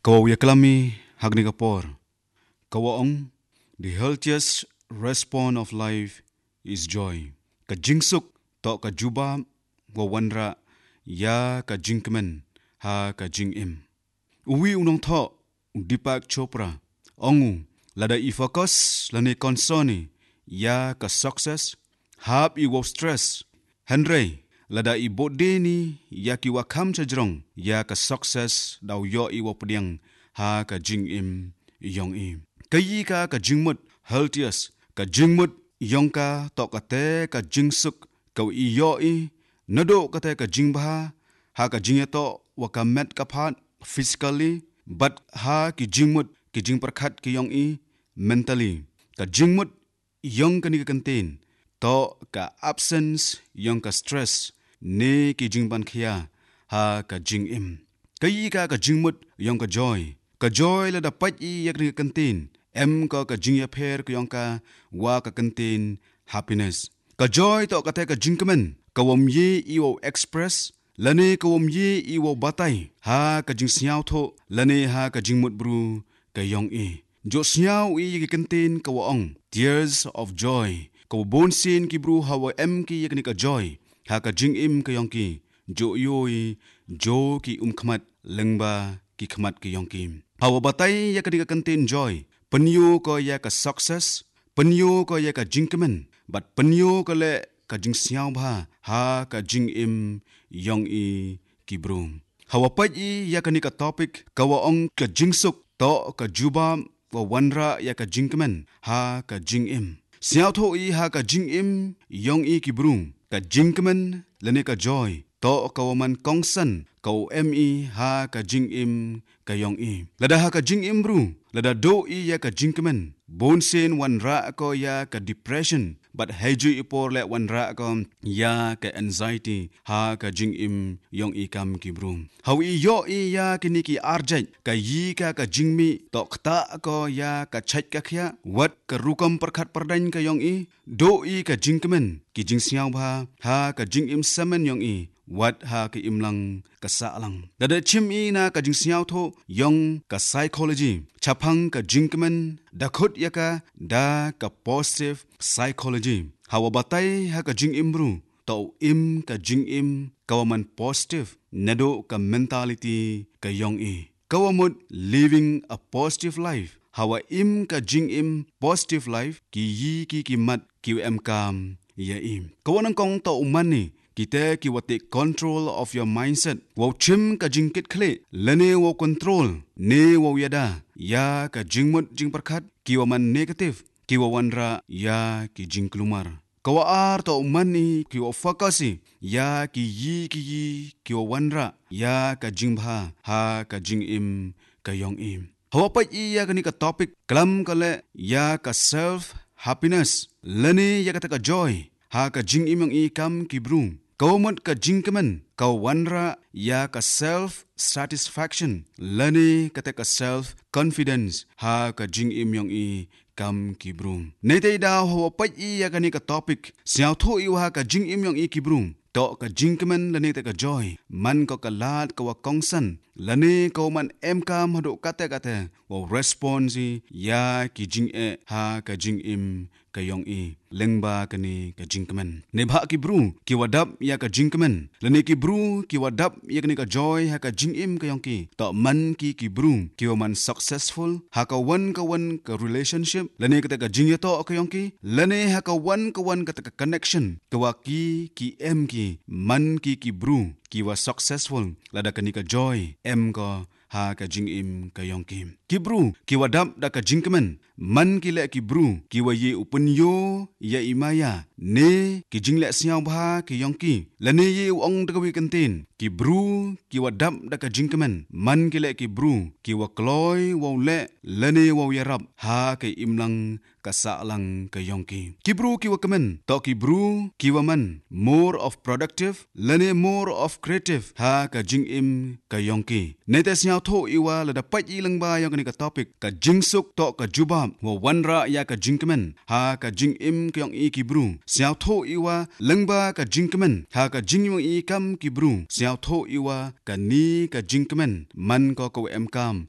Kau yaklami hagni kapor. Kawaong, the healthiest response of life is joy. Ka jingsuk to ka juba wawandra ya ka jingkemen ha ka jingim. Uwi unong to Deepak Chopra ongu lada I focus lani konsoni ya ka success hab I wo stress. Henry lada I bodeni ya ki wakam chajrong ya ka success daw yo I wo pediang ha ka jingim yong im. Kayi ka jingmut healthiest ka jingmut yong ka to ka te ka jingsuk ka I yo I nado ka te ka jingba ha ka jingyato wakamet ka phat physically but ha ki jingmut ki jingperkhat ki yong I mentally ka jingmut yong ka ni ka kantin to ka absence yong ka stress ne ki jingban khia ha ka jingim. Kayi ka jingmut yong ka joy la dapat I yak ni ka kantin em ko ka jingya pher ko yong ka wa ka kantin happiness. Ka joy to ka te ka jingkemen ka wom ye I wo express lane ka wom ye I wo batay ha ka jing siaw tho lane ha ka jingmut bru ka yong I. Jo siaw I ki kantin ka waong tears of joy ka bon sin ki bru ha wa em ki yak ni ka joy ha ka jingim ka yong ki jo yoi jo ki khmat lengba ki khmat ki yong ki. Hawa batay yak ni ka kantin joy penyo ko ya ka success penyo ko ya ka jingkemen but penyo ko le ka jing siaw ba ha ka jingim yong I ki bru. Hawa pat I ya ka ni ka topic ka waong ka jingsuk to ka juba wa wanra ya ka jingkemen ha ka jingim. Siaw tho I ha ka jingim yong I ki bru ka jingkemen lene ka joy to ka waman kongsan ka mi ha ka jingim ka yong I. Lada ha ka jingim bru lada do I ya ka jingkemen bonsen wanra ko ya ka depression but heju ipor le wanra ko ya ka anxiety ha ka jingim yong I kam ki bru. Haw I yo I ya kini ki arjai ka yi ka jingmi to kta ko ya ka chait ka khya wat ka rukam perkhat perdain ka yong I do I ka jingkemen ki jing siaw ba ha ka jingim samen yong I wat ha ka imlang ka saalang. Dada chim I na ka jing siaw tho yong ka psychology chapang ka jingkemen dakhut ya ka da ka positive psychology. Hawa batay ha ka jing imru to im ka jing im kawaman positive nado ka mentality ka yong I. Kawamut living a positive life. Hawa im ka jing im positive life ki yi ki mat ki em kam ya im. Kawanang kong to umani kita ki wa take control of your mindset. Wa chim ka jingkit khle lane wa control ne wa yada ya ka jingmut jingperkhat ki wa man negative ki wa wanra ya ki jingklumar. Kawa ar to umani ki wa fakasi ya ki yi ki wa wanra ya ka jingba ha ka jingim ka yong im. Hawa pa ya ka ni ka topic kalam kale ya ka self happiness lane ya ka joy ha ka jingim yong I kam ki bru. Kawamut ka jingkemen ka wanra ya ka self satisfaction lani kata ka self confidence ha ka jingim yong I kam ki bru. Nete da ho pat I ya ka ni ka topic siaw tho I ha ka jingim yong I ki bru to ka jingkemen lani ta ka joy man ko ka lat ka wa kongsan lani ko man em kam hado kate wa response ya ki jing ha ka jingim ka yong I lengba kani ka jingkemen nebha ki bru ki wadap ya ka jingkemen lani ki bru ki wadap ya kani ka joy ha ka jingim ka yong ki to man ki bru ki man successful ha ka wan ka relationship lani ka jingya to ka yong ki lani ha ka wan ka connection ka wa ki em ki man ki bru ki wa successful lada kani ka joy em ko ha ka jingim ka yong kim. Ki bru ki wadap da ka jingkemen man ki le ki bru ki wa ye upunyo ya imaya ne ki jingle siaw ba ki yong ki lane ye ong da ka wi kantin ki bru ki wadap da ka jingkemen man ki le ki bru ki wa kloy wa le lane wa yarap ha ka imlang ka saalang ka yong ki. Ki bru ki wa kemen to ki bru ki wa man more of productive lane more of creative ha ka jingim ka yong ki. Nete siaw tho iwa la dapat ilang ba yang ka topic ka jingsuk to ka jubam wa wanra ya ka jingkemen ha ka jingim ka yong I ki bru siaw tho iwa lengba ka jingkemen ha ka jingyong I kam ki bru siaw tho iwa ka ni ka jingkemen man ko em kam